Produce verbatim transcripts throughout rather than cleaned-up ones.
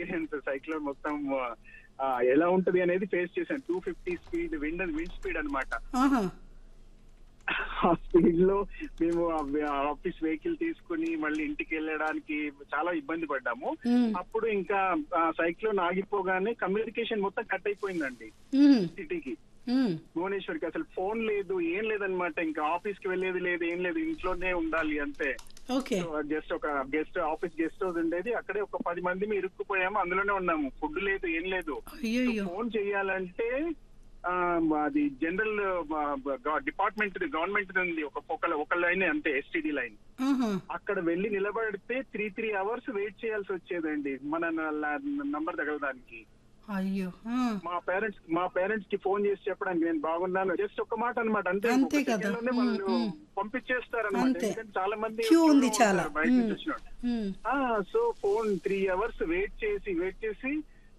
Experience cyclone మొత్తం ఆ, ఎలా ఉంటది అనేది ఫేస్ చేశాను. Two fifty speed wind wind speed అనమాట. ఆహా. ఆ స్పీడ్ లో మేము ఆఫీస్ వెహికల్ తీసుకుని మళ్ళీ ఇంటికి వెళ్ళడానికి చాలా ఇబ్బంది పడ్డాము. మ్మ్. అప్పుడు ఇంకా సైక్లోన్ ఆగిపోగానే కమ్యూనికేషన్ మొత్తం కట్ అయిపోయిందండి మ్మ్. సిటీకి. మ్మ్. భువనేశ్వర్కి అసలు ఫోన్ లేదు, ఏం లేదనమాట. ఇంకా ఆఫీస్ కి వెళ్ళేది లేదు, ఏం లేదు, ఇంట్లోనే ఉండాలి అంతే. ఓకే. జస్ట్ ఒక గెస్ట్ ఆఫీస్ గెస్ట్ హౌస్ ఉండేది, అక్కడే ఒక పది మంది ఇరుక్కుపోయాము, అందులోనే ఉన్నాము. ఫుడ్ లేదు, ఏం లేదు. అయ్యయ్యో. ఫోన్ చెయ్యాలంటే ఆ, అది జనరల్ డిపార్ట్మెంట్ గవర్నమెంట్ ఉంది, ఒక ఒక ఒక లైన్ అంతే, ఎస్టీడీ లైన్. ఆహా. అక్కడ వెళ్ళి నిలబడితే త్రీ త్రీ అవర్స్ వెయిట్ చేయాల్సి వచ్చేదండి మన నంబర్ తగలడానికి. అయ్యో. ఆ. మా పేరెంట్స్ మా పేరెంట్స్ కి ఫోన్ చేసి చెప్పడానికి నేను బాగున్నాను, జస్ట్ ఒక మాట అనమాట, అంతే. అంతే ఒక కదా. second లోనే మ్మ్, వాళ్ళు మ్మ్. పంపించేస్తారు అనమాట. అంతే. ఎందుకంటే చాలా మంది క్యూ ఉంది queue లో చాలా. ఉంటారు బయట నుంచి మ్మ్. వచ్చిన వాళ్ళు. మ్మ్. ఆ, so phone three hours wait చేసి వెయిట్ చేసి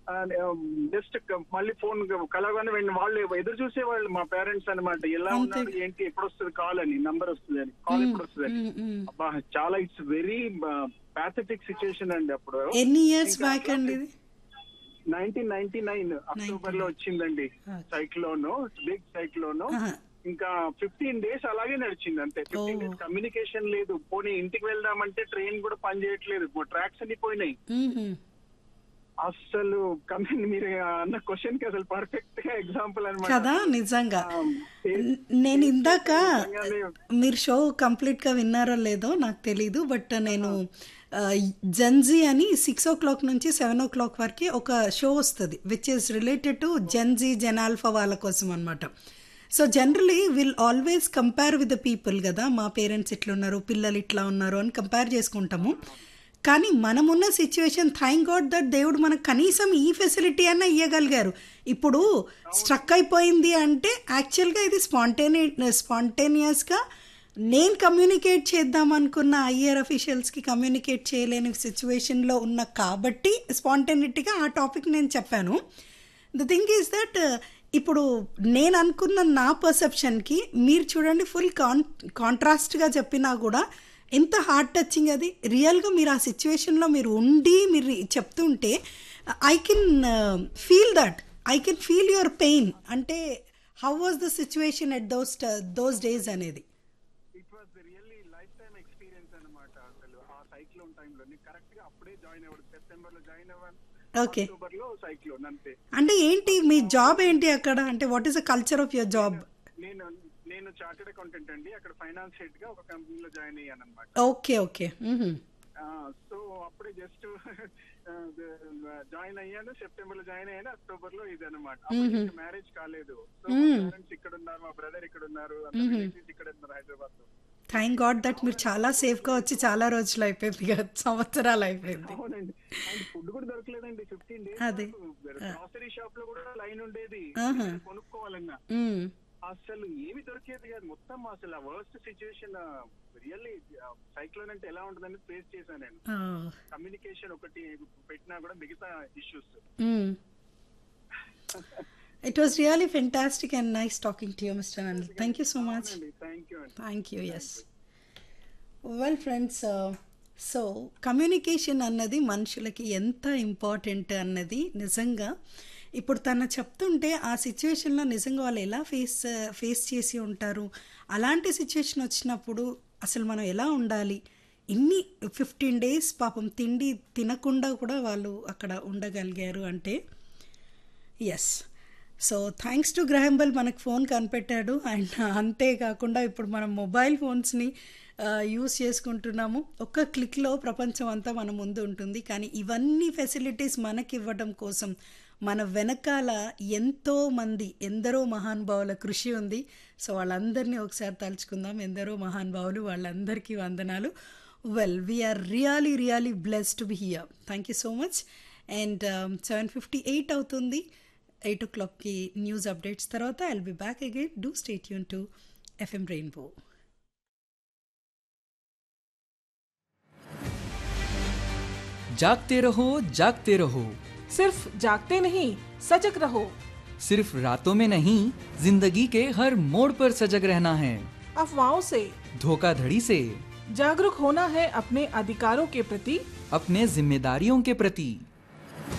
జస్ట్ మళ్ళీ ఫోన్ కలవగానే వెంటనే వాళ్ళు ఎదురు చూసే వాళ్ళు మా పేరెంట్స్ అనమాట. ఎలా అంతే. ఉన్నారు ఏంటి, ఎప్పుడు వస్తుంది కాల్ అని, నంబర్ వస్తుంది అని, కాల్ ఎప్పుడు వస్తుంది అని. మ్మ్, మ్మ్. అబ్బా చాలా ఇట్స్ వెరీ ప్యాథెటిక్ సిచ్యుయేషన్ అండి అప్పుడు. ఎన్ని ఇయర్స్ ఇంకా బ్యాక్ అండి ఇది? నైన్టీన్ నైన్టీ నైన్ అక్టోబర్ లో వచ్చిందండి సైక్లోన్, బిగ్ సైక్లోన్. ఆహా. ఇంకా ఫిఫ్టీన్ డేస్ అలాగే నడిచింది అంతే. ఫిఫ్టీన్ ఓ. డేస్ కమ్యూనికేషన్ లేదు. పోనీ ఇంటికి వెళ్దామంటే ట్రైన్ కూడా పని చేయట్లేదు, ట్రాక్స్ అన్ని పోయినాయి. మ్మ్. అసలు కమ్యూని మీరు అన్న క్వశ్చన్ కి అసలు పర్ఫెక్ట్ గా ఎగ్జాంపుల్ అనమాట కదా, నిజంగా. నేను ఇందాక మీరు షో కంప్లీట్ గా విన్నారో లేదో నాకు తెలీదు, బట్ నేను జెన్జీ అని సిక్స్ ఓ క్లాక్ నుంచి సెవెన్ ఓ క్లాక్ వరకు ఒక షో వస్తుంది which is related to Gen Z జెనాల్ఫా వాళ్ళ కోసం అనమాట. So generally will always compare with the people కదా, మా పేరెంట్స్ ఇట్లా ఉన్నారు, పిల్లలు ఇట్లా ఉన్నారు అని కంపేర్ చేసుకుంటాము. కానీ మనమున్న సిచ్యువేషన్, థ్యాంక్ గాడ్ దట్ దేవుడు మనకు కనీసం ఈ ఫెసిలిటీ అన్న ఇవ్వగలిగారు. ఇప్పుడు స్ట్రక్ అయిపోయింది అంటే యాక్చువల్గా ఇది స్పాంటేని స్పాంటేనియస్గా నేను కమ్యూనికేట్ చేద్దాం అనుకున్న ఐఆర్ అఫీషియల్స్కి కమ్యూనికేట్ చేయలేని సిచ్యువేషన్లో ఉన్న కాబట్టి స్పాంటేనిటీగా ఆ టాపిక్ నేను చెప్పాను. ద థింగ్ ఈజ్ దట్ ఇప్పుడు నేను అనుకున్న నా పర్సెప్షన్కి మీరు చూడండి, ఫుల్ కాన్ కాంట్రాస్ట్గా చెప్పినా కూడా ఎంత హార్ట్ టచింగ్ అది. రియల్గా మీరు ఆ సిచ్యువేషన్లో మీరు ఉండి మీరు చెప్తుంటే I can feel that, I can feel your pain. అంటే how was the situation at those those days అనేది. It was really life time experience అనమాట. అసలు ఆ సైక్లోన్ టైంలో కరెక్ట్ గా అప్పుడే జాయిన్ అవ్వడు, సెప్టెంబర్ లో జాయిన్ అవ్వాలి, ఓకే. అక్టోబర్ లో సైక్లోన్ అంతే. అంటే ఏంటి మీ జాబ్ ఏంటి అక్కడ, అంటే what is the culture of your job? నేను నేను చార్టెడ్ అకౌంటెంట్ అండి, అక్కడ ఫైనాన్స్ హెడ్ గా ఒక కంపెనీలో జాయిన్ అయ్యాను అనమాట. Okay okay. సో అప్పుడే జస్ట్ జాయిన్ అయ్యాను, సెప్టెంబర్ లో జాయిన్ అయ్యాను, అక్టోబర్ లో ఇది అనమాట. మ్యారేజ్ కాలేదు. సో మా పేరెంట్స్ ఇక్కడ ఉన్నారు, మా బ్రదర్ ఇక్కడ ఉన్నారు, ఇక్కడ ఉన్నారు హైదరాబాద్ లో. థ్యాంక్ గాడ్ దట్ మీరు చాలా సేఫ్ గా వచ్చి చాలా రోజులు అయిపోయింది కదా, సంవత్సరాలు అయిపోయింది. అవునండి. అండ్ ఫుడ్ కూడా దొరకలేదండి ఫిఫ్టీన్ డేస్. అదే గ్రాసరీ షాప్ లో కూడా లైన్ ఉండేది కొనుక్కోవాలన్నా, అసలు ఏమి దొరికేది కాదు. మొత్తం అసలు ఆ వర్స్ట్ సిచ్యువేషన్. రియల్లీ సైక్లోన్ అంటే ఎలా ఉంటుందని ఫేస్ చేశాను నేను. కమ్యూనికేషన్ ఒకటి పెట్టినా కూడా మిగతా issues. It was really fantastic and nice talking to you, Mister Anil. Thank you so much. Thank you. Thank you. Yes. Well, friends, uh, so communication అన్నది మనుషులకి ఎంత ఇంపార్టెంట్ అన్నది నిజంగా ఇప్పుడు తను చెప్తుంటే ఆ సిచ్యువేషన్లో నిజంగా వాళ్ళు ఎలా ఫేస్ ఫేస్ చేసి ఉంటారు, అలాంటి సిచ్యువేషన్ వచ్చినప్పుడు అసలు మనం ఎలా ఉండాలి, ఇన్ని ఫిఫ్టీన్ డేస్ పాపం తిండి తినకుండా కూడా వాళ్ళు అక్కడ ఉండగలిగారు అంటే yes. So thanks to గ్రహాం bell మనకు ఫోన్ కనిపెట్టాడు. అండ్ అంతేకాకుండా ఇప్పుడు మనం మొబైల్ ఫోన్స్ని యూస్ చేసుకుంటున్నాము. ఒక్క క్లిక్లో ప్రపంచం అంతా మన ముందు ఉంటుంది. కానీ ఇవన్నీ ఫెసిలిటీస్ మనకి ఇవ్వడం కోసం మన వెనకాల ఎంతో మంది ఎందరో మహానుభావుల కృషి ఉంది. సో వాళ్ళందరినీ ఒకసారి తలుచుకుందాం. ఎందరో మహానుభావులు, వాళ్ళందరికీ వందనాలు. Well, we are really really blessed to be here. Thank you so much. And seven fifty eight అవుతుంది. ఎయిట్ ఓ క్లాక్కి న్యూస్ అప్డేట్స్ తర్వాత I'll be back again. Do stay tune to FM rainbow. जागते रहो जागते रहो, सिर्फ जागते नहीं सजग रहो। सिर्फ रातों में नहीं, जिंदगी के हर मोड़ पर सजग रहना है। अफवाहों से, धोखाधड़ी से जागरूक होना है अपने अधिकारों के प्रति, अपने जिम्मेदारियों के प्रति।